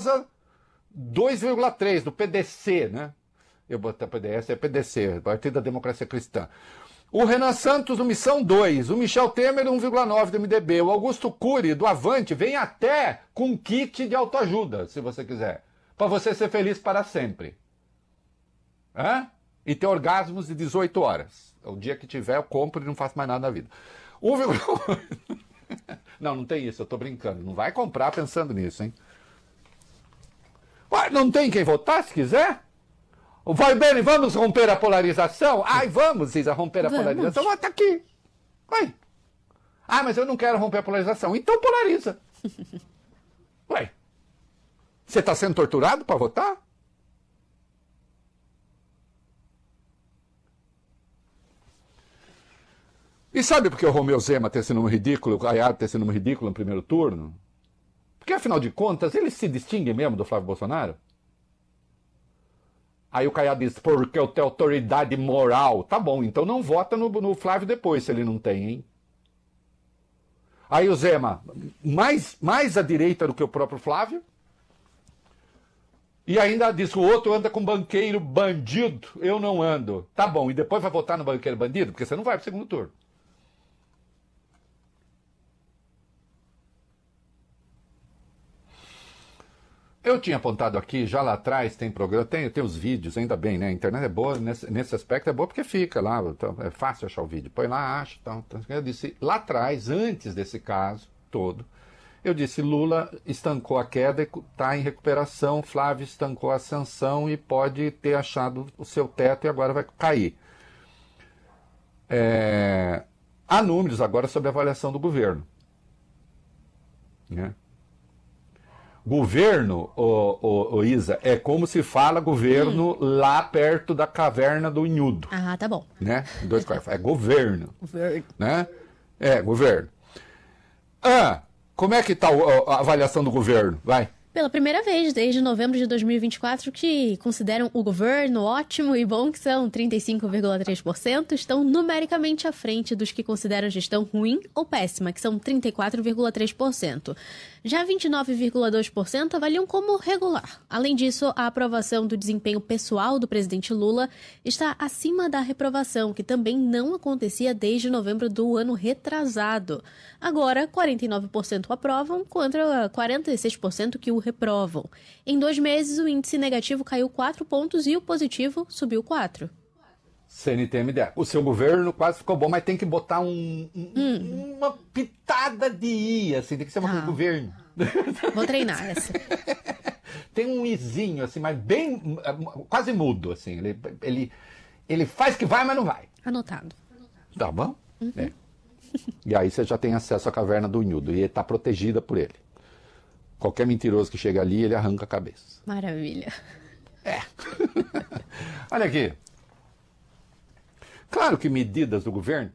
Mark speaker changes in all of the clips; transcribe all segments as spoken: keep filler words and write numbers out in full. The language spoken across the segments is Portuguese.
Speaker 1: Barbosa, dois vírgula três do P D C, né? Eu botei P D S, é P D C, Partido da Democracia Cristã. O Renan Santos, do Missão dois. O Michel Temer, um vírgula nove do M D B. O Augusto Cury, do Avante, vem até com kit de autoajuda, se você quiser. Para você ser feliz para sempre. Hã? E ter orgasmos de dezoito horas. O dia que tiver, eu compro e não faço mais nada na vida. um vírgula oito. Não, não tem isso, eu tô brincando. Não vai comprar pensando nisso, hein? Ué, não tem quem votar, se quiser? Vai bem, vamos romper a polarização? Ai, vamos, Cisa, romper a
Speaker 2: vamos.
Speaker 1: polarização. Vota aqui. Vai. Ah, mas eu não quero romper a polarização. Então polariza. Ué. Você está sendo torturado para votar? E sabe por que o Romeu Zema ter sido um ridículo, o Caiado ter sido um ridículo no primeiro turno? Porque, afinal de contas, ele se distingue mesmo do Flávio Bolsonaro? Aí o Caiado diz, porque eu tenho autoridade moral. Tá bom, então não vota no, no Flávio depois, se ele não tem, hein? Aí o Zema, mais, mais à direita do que o próprio Flávio. E ainda diz que o outro anda com banqueiro bandido. Eu não ando. Tá bom, e depois vai votar no banqueiro bandido? Porque você não vai pro segundo turno. Eu tinha apontado aqui, já lá atrás, tem programa, tem, tem os vídeos, ainda bem, né? A internet é boa, nesse, nesse aspecto é boa porque fica lá, então, é fácil achar o vídeo. Põe lá, acha, então, então. Eu disse, lá atrás, antes desse caso todo, eu disse, Lula estancou a queda e está em recuperação, Flávio estancou a ascensão e pode ter achado o seu teto e agora vai cair. É, há números agora sobre a avaliação do governo. Né? Governo, ô, ô, ô Isa, é como se fala governo hum. lá perto da caverna do Inhudo.
Speaker 2: Ah, tá bom.
Speaker 1: Né? Dois quartos. É governo.
Speaker 2: Governo.
Speaker 1: Né? É, governo. Ah, como é que está a avaliação do governo? Vai.
Speaker 2: Pela primeira vez desde novembro de dois mil e vinte e quatro, que consideram o governo ótimo e bom, que são trinta e cinco vírgula três por cento, estão numericamente à frente dos que consideram a gestão ruim ou péssima, que são trinta e quatro vírgula três por cento. Já vinte e nove vírgula dois por cento avaliam como regular. Além disso, a aprovação do desempenho pessoal do presidente Lula está acima da reprovação, que também não acontecia desde novembro do ano retrasado. Agora, quarenta e nove por cento aprovam contra quarenta e seis por cento que o reprovam. Em dois meses, o índice negativo caiu quatro pontos e o positivo subiu quatro.
Speaker 1: C N T M D. O seu governo quase ficou bom, mas tem que botar um, um, hum. uma pitada de I, assim, tem que ser uma ah. governo.
Speaker 2: Vou treinar essa.
Speaker 1: Tem um izinho, assim, mas bem, quase mudo, assim. Ele, ele, ele faz que vai, mas não vai.
Speaker 2: Anotado.
Speaker 1: Tá bom?
Speaker 2: Uhum.
Speaker 1: É. E aí você já tem acesso à caverna do Inhudo e está protegida por ele. Qualquer mentiroso que chega ali, ele arranca a cabeça.
Speaker 2: Maravilha.
Speaker 1: É. Olha aqui. Claro que medidas do governo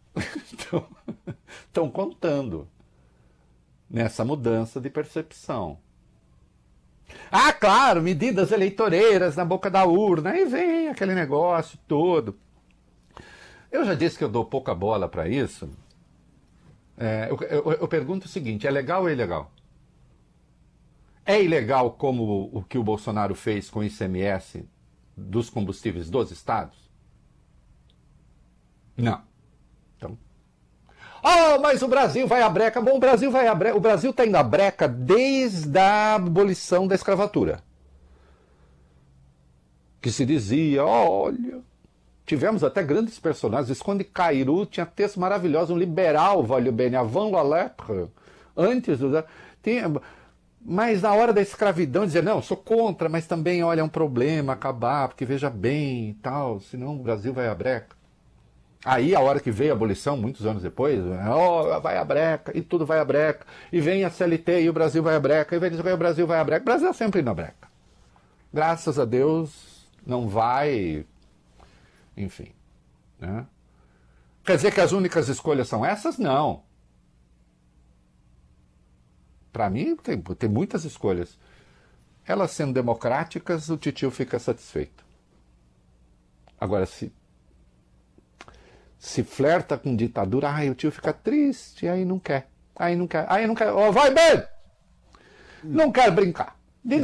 Speaker 1: estão contando nessa mudança de percepção. Ah, claro, medidas eleitoreiras na boca da urna. Aí vem aquele negócio todo. Eu já disse que eu dou pouca bola para isso. É, eu, eu, eu pergunto o seguinte, é legal ou é ilegal? É ilegal como o que o Bolsonaro fez com o I C M S dos combustíveis dos estados? Não. Então. Oh, mas o Brasil vai à breca. Bom, o Brasil vai à breca. O Brasil está indo à breca desde a abolição da escravatura. Que se dizia, olha, tivemos até grandes personagens. Visconde Cairu tinha texto maravilhoso, um liberal, valeu bem, avant la lettre. Antes do... Tinha... Mas na hora da escravidão dizer, não, sou contra, mas também, olha, é um problema acabar, porque veja bem e tal, senão o Brasil vai à breca. Aí, a hora que veio a abolição, muitos anos depois, oh, vai à breca, e tudo vai à breca, e vem a C L T e o Brasil vai à breca, e vem o Brasil vai à breca. O Brasil é sempre na breca. Graças a Deus, não vai, enfim. Né? Quer dizer que as únicas escolhas são essas? Não. Para mim, tem, tem muitas escolhas. Elas sendo democráticas, o titio fica satisfeito. Agora, se se flerta com ditadura, ai, o tio fica triste, aí não quer. Aí não quer. Aí não quer. Oh, vai bem! Não quer brincar.